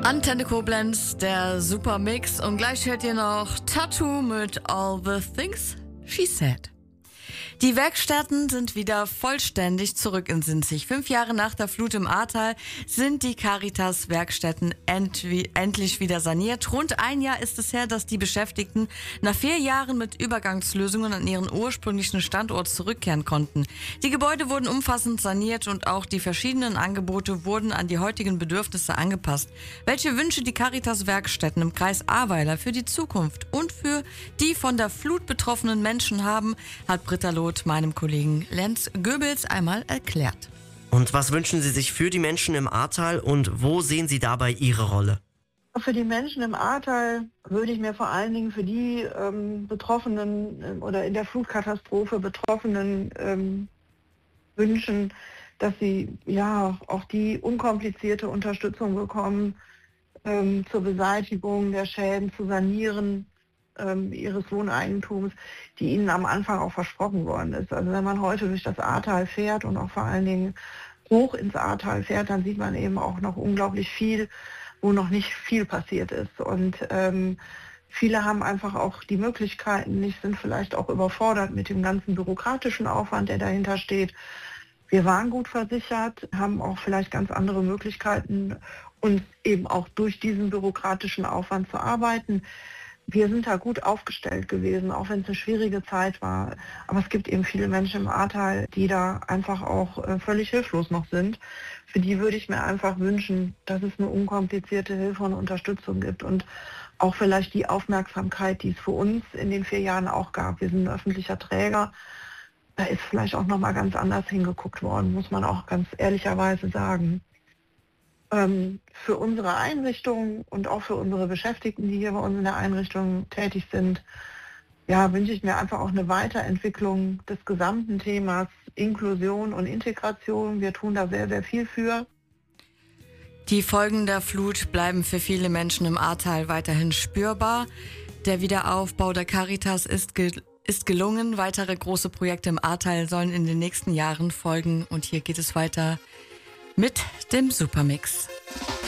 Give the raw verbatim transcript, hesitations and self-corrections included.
Antenne Koblenz, der Supermix, und gleich hört ihr noch Tattoo mit All the Things She Said. Die Werkstätten sind wieder vollständig zurück in Sinzig. Fünf Jahre nach der Flut im Ahrtal sind die Caritas-Werkstätten entwi- endlich wieder saniert. Rund ein Jahr ist es her, dass die Beschäftigten nach vier Jahren mit Übergangslösungen an ihren ursprünglichen Standort zurückkehren konnten. Die Gebäude wurden umfassend saniert und auch die verschiedenen Angebote wurden an die heutigen Bedürfnisse angepasst. Welche Wünsche die Caritas-Werkstätten im Kreis Ahrweiler für die Zukunft und für die von der Flut betroffenen Menschen haben, hat Britta Loth meinem Kollegen Lenz Goebbels einmal erklärt. Und was wünschen Sie sich für die Menschen im Ahrtal und wo sehen Sie dabei Ihre Rolle? Für die Menschen im Ahrtal würde ich mir vor allen Dingen für die ähm, Betroffenen äh, oder in der Flutkatastrophe Betroffenen ähm, wünschen, dass sie ja auch die unkomplizierte Unterstützung bekommen, ähm, zur Beseitigung der Schäden, zu sanieren ähm, ihres Wohneigentums, die ihnen am Anfang auch versprochen worden ist. Also wenn man heute durch das Ahrtal fährt und auch vor allen Dingen hoch ins Ahrtal fährt, dann sieht man eben auch noch unglaublich viel, wo noch nicht viel passiert ist. Und ähm, viele haben einfach auch die Möglichkeiten nicht, sind vielleicht auch überfordert mit dem ganzen bürokratischen Aufwand, der dahinter steht. Wir waren gut versichert, haben auch vielleicht ganz andere Möglichkeiten, uns eben auch durch diesen bürokratischen Aufwand zu arbeiten. Wir sind da gut aufgestellt gewesen, auch wenn es eine schwierige Zeit war. Aber es gibt eben viele Menschen im Ahrtal, die da einfach auch äh, völlig hilflos noch sind. Für die würde ich mir einfach wünschen, dass es eine unkomplizierte Hilfe und Unterstützung gibt und auch vielleicht die Aufmerksamkeit, die es für uns in den vier Jahren auch gab. Wir sind ein öffentlicher Träger. Da ist vielleicht auch nochmal ganz anders hingeguckt worden, muss man auch ganz ehrlicherweise sagen. Ähm, für unsere Einrichtung und auch für unsere Beschäftigten, die hier bei uns in der Einrichtung tätig sind, ja, wünsche ich mir einfach auch eine Weiterentwicklung des gesamten Themas Inklusion und Integration. Wir tun da sehr, sehr viel für. Die Folgen der Flut bleiben für viele Menschen im Ahrtal weiterhin spürbar. Der Wiederaufbau der Caritas ist ge- ist gelungen. Weitere große Projekte im Ahrtal sollen in den nächsten Jahren folgen. Und hier geht es weiter mit dem Supermix.